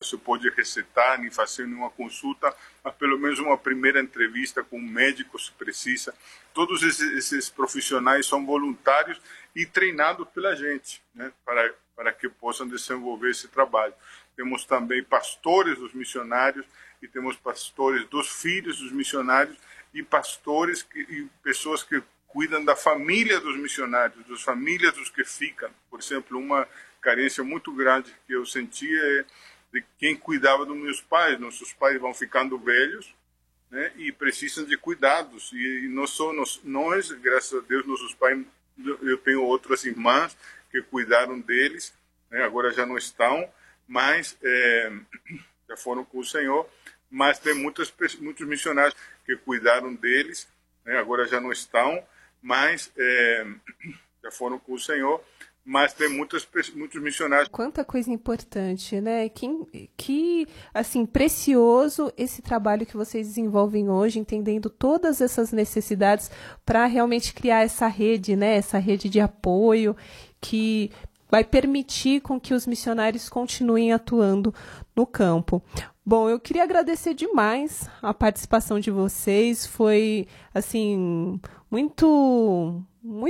você pode recetar, nem fazer nenhuma consulta, mas pelo menos uma primeira entrevista com um médico se precisa. Todos esses profissionais são voluntários e treinados pela gente, né, para que possam desenvolver esse trabalho. Temos também pastores dos missionários e temos pastores dos filhos dos missionários e pastores e pessoas que cuidam da família dos missionários, das famílias dos que ficam. Por exemplo, uma carência muito grande que eu sentia é de quem cuidava dos meus pais. Nossos pais vão ficando velhos, né, e precisam de cuidados. E não só nós, graças a Deus, nossos pais, eu tenho outras irmãs que cuidaram deles, né, agora já não estão, mas já foram com o Senhor. Mas tem muitos missionários que cuidaram deles, né, agora já não estão, mas já foram com o Senhor, mas tem muitos missionários. Quanta coisa importante, né? Que assim, precioso esse trabalho que vocês desenvolvem hoje, entendendo todas essas necessidades para realmente criar essa rede, né? Essa rede de apoio que vai permitir com que os missionários continuem atuando no campo. Bom, eu queria agradecer demais a participação de vocês. Foi, assim, muito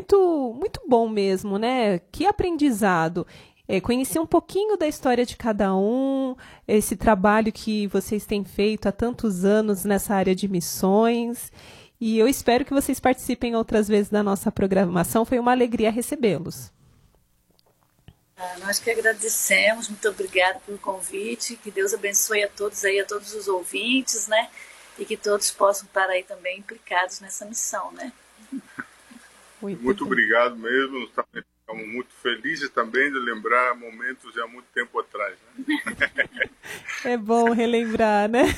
bom mesmo, né? Que aprendizado. Conheci um pouquinho da história de cada um, esse trabalho que vocês têm feito há tantos anos nessa área de missões. E eu espero que vocês participem outras vezes da nossa programação. Foi uma alegria recebê-los. Nós que agradecemos, muito obrigada pelo convite, que Deus abençoe a todos aí, a todos os ouvintes, né? E que todos possam estar aí também implicados nessa missão, né? Muito obrigado mesmo, estamos muito felizes também de lembrar momentos de há muito tempo atrás, né? É bom relembrar, né?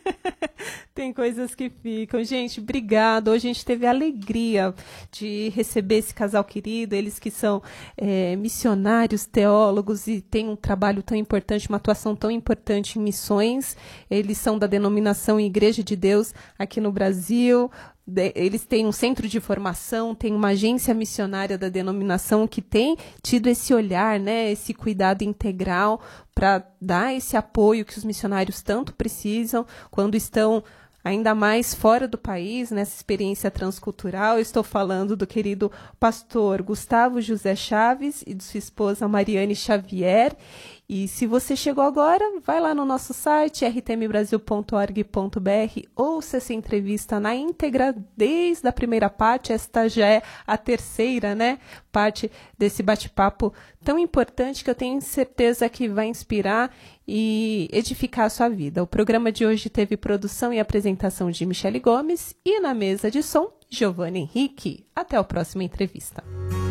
Tem coisas que ficam. Gente, obrigado. Hoje a gente teve a alegria de receber esse casal querido, eles que são missionários, teólogos e têm um trabalho tão importante, uma atuação tão importante em missões. Eles são da denominação Igreja de Deus aqui no Brasil. Eles têm um centro de formação, tem uma agência missionária da denominação que tem tido esse olhar, né, esse cuidado integral para dar esse apoio que os missionários tanto precisam quando estão ainda mais fora do país, nessa experiência transcultural. Eu estou falando do querido pastor Gustavo José Chaves e de sua esposa Mariane Xavier. E se você chegou agora, vai lá no nosso site rtmbrasil.org.br, ouça essa entrevista na íntegra desde a primeira parte. Esta já é a terceira, né, parte desse bate-papo tão importante que eu tenho certeza que vai inspirar e edificar a sua vida. O programa de hoje teve produção e apresentação de Michele Gomes e na mesa de som, Giovanni Henrique. Até a próxima entrevista.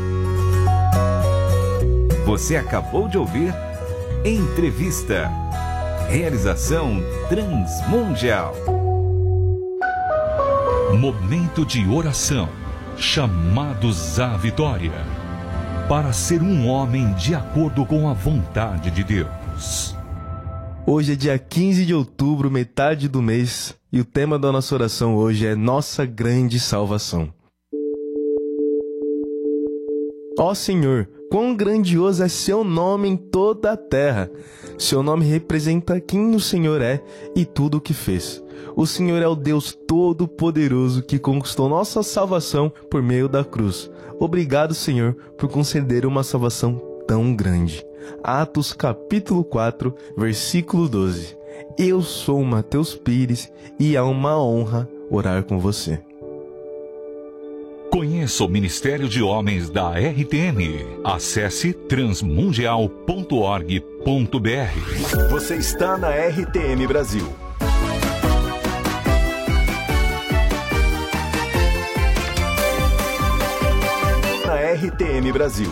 Você acabou de ouvir Entrevista. Realização Transmundial. Momento de oração. Chamados à vitória. Para ser um homem de acordo com a vontade de Deus. Hoje é dia 15 de outubro, metade do mês, e o tema da nossa oração hoje é Nossa Grande Salvação. Ó Senhor, quão grandioso é seu nome em toda a terra. Seu nome representa quem o Senhor é e tudo o que fez. O Senhor é o Deus Todo-Poderoso que conquistou nossa salvação por meio da cruz. Obrigado, Senhor, por conceder uma salvação tão grande. Atos capítulo 4, versículo 12. Eu sou Mateus Pires e é uma honra orar com você. Conheça o Ministério de Homens da RTM. Acesse transmundial.org.br. Você está na RTM Brasil. Na RTM Brasil.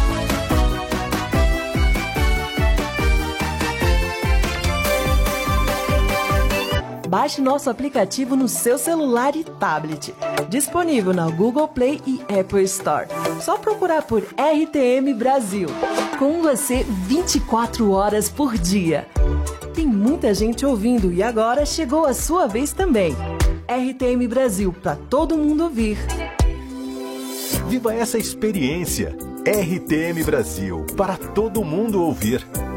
Baixe nosso aplicativo no seu celular e tablet. Disponível na Google Play e Apple Store. Só procurar por RTM Brasil. Com você 24 horas por dia. Tem muita gente ouvindo e agora chegou a sua vez também. RTM Brasil, para todo mundo ouvir. Viva essa experiência. RTM Brasil, para todo mundo ouvir.